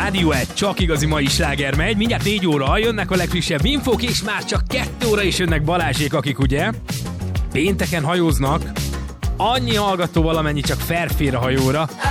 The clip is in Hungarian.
Rádió 1, csak igazi mai sláger megy. Mindjárt 4 óra, jönnek a legfrissebb infók, és már csak 2 óra is jönnek Balázsék, akik ugye pénteken hajóznak. Annyi hallgató valamennyi csak felfér a hajóra.